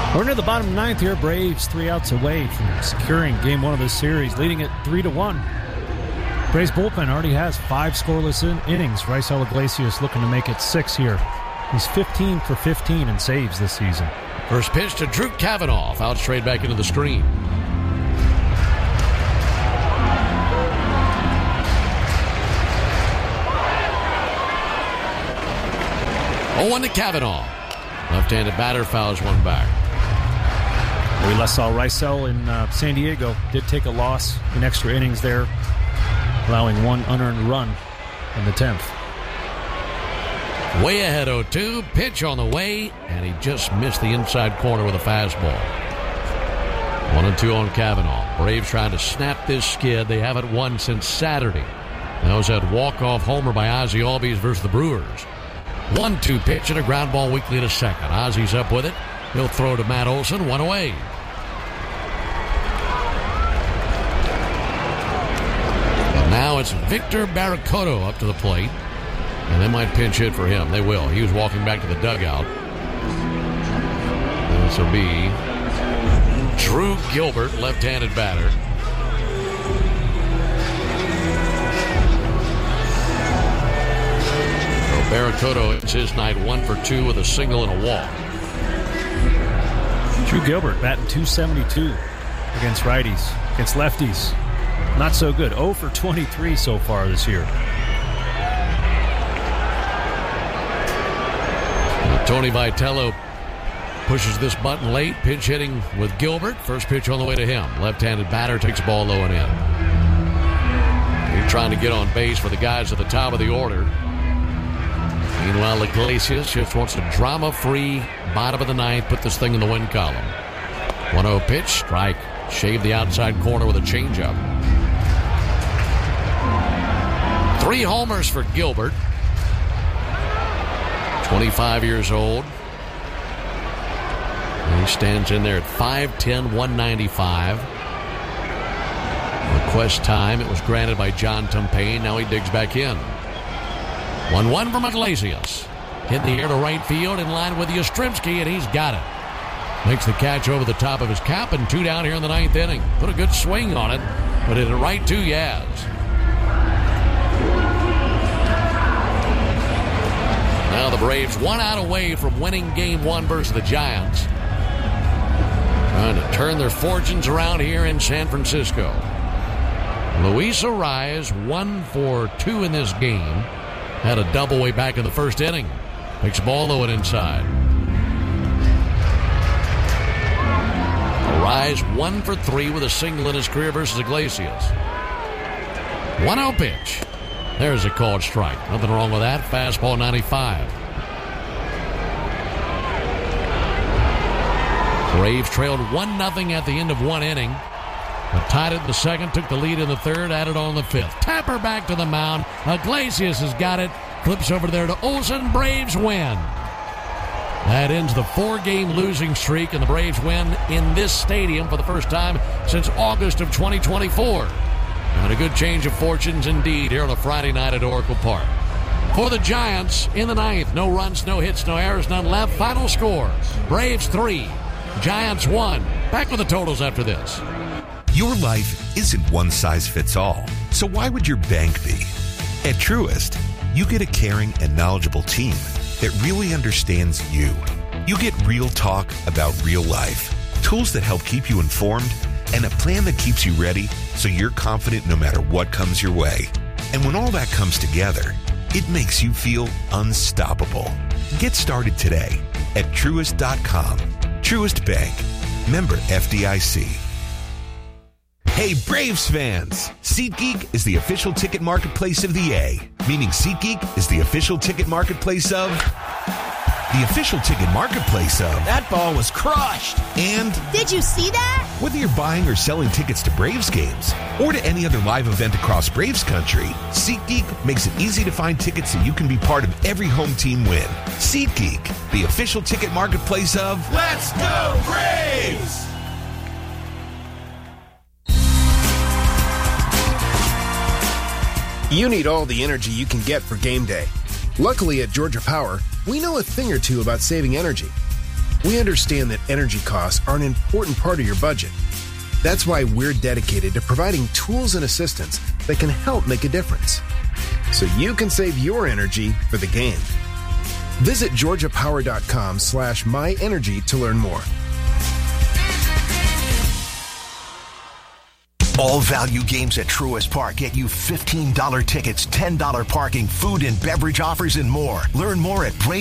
We're near the bottom of the ninth here. Braves 3 outs away from securing game 1 of this series, leading it 3-1. Braves bullpen already has 5 scoreless innings. Raisel Iglesias looking to make it 6 here. He's 15 for 15 in saves this season. First pitch to Drew Kavanaugh. Out straight back into the screen. 0-1 to Kavanaugh. Left-handed batter fouls one back. We last saw Raisel in San Diego. Did take a loss in extra innings there, allowing 1 unearned run in the 10th. Way ahead 0-2. Pitch on the way, and he just missed the inside corner with a fastball. 1-2 on Kavanaugh. Braves trying to snap this skid. They haven't won since Saturday. That was that walk-off homer by Ozzie Albies versus the Brewers. 1-2 pitch and a ground ball weakly to second. Ozzie's up with it. He'll throw to Matt Olson. 1 away. And now it's Victor Barracoto up to the plate. And they might pinch hit for him. They will. He was walking back to the dugout. And this will be Drew Gilbert, left-handed batter. Barracoto, it's his night, 1 for 2 with a single and a walk. Drew Gilbert batting .272 against righties, against lefties. Not so good. 0 for 23 so far this year. Tony Vitello pushes this button late. Pinch hitting with Gilbert. First pitch on the way to him. Left-handed batter takes the ball low and in. He's trying to get on base for the guys at the top of the order. Meanwhile, Iglesias just wants a drama-free bottom of the ninth, put this thing in the win column. 1-0 pitch, strike, shave the outside corner with a changeup. 3 homers for Gilbert. 25 years old. And he stands in there at 5'10", 195. Request time, it was granted by John Tumpane. Now he digs back in. 1-1 from Iglesias. Hit the air to right field in line with Yastrzemski, and he's got it. Makes the catch over the top of his cap, and 2 down here in the 9th inning. Put a good swing on it, but hit it right to Yaz. Now the Braves 1 out away from winning game 1 versus the Giants. Trying to turn their fortunes around here in San Francisco. Luis Arraez 1 for 2 in this game. Had a double way back in the first inning. Makes the ball low and inside. Arraez 1 for 3 with a single in his career versus Iglesias. 1-0 pitch. There's a called strike. Nothing wrong with that. Fastball 95. Braves trailed 1-0 at the end of 1 inning. But tied it in the second, took the lead in the third, added on the 5th. Tapper back to the mound. Iglesias has got it. Flips over there to Olson. Braves win. That ends the 4-game losing streak, and the Braves win in this stadium for the first time since August of 2024. And a good change of fortunes indeed here on a Friday night at Oracle Park. For the Giants in the 9th, no runs, no hits, no errors, none left. Final score, Braves 3, Giants 1. Back with the totals after this. Your life isn't one size fits all, so why would your bank be? At Truist, you get a caring and knowledgeable team that really understands you. You get real talk about real life, tools that help keep you informed, and a plan that keeps you ready so you're confident no matter what comes your way. And when all that comes together, it makes you feel unstoppable. Get started today at Truist.com. Truist Bank. Member FDIC. Hey, Braves fans! SeatGeek is the official ticket marketplace of the A, meaning SeatGeek is the official ticket marketplace of... the official ticket marketplace of... That ball was crushed! And... Did you see that? Whether you're buying or selling tickets to Braves games, or to any other live event across Braves country, SeatGeek makes it easy to find tickets so you can be part of every home team win. SeatGeek, the official ticket marketplace of... Let's go Braves! You need all the energy you can get for game day. Luckily at Georgia Power, we know a thing or two about saving energy. We understand that energy costs are an important part of your budget. That's why we're dedicated to providing tools and assistance that can help make a difference, so you can save your energy for the game. Visit georgiapower.com/myenergy to learn more. All value games at Truist Park get you $15 tickets, $10 parking, food and beverage offers, and more. Learn more at Brave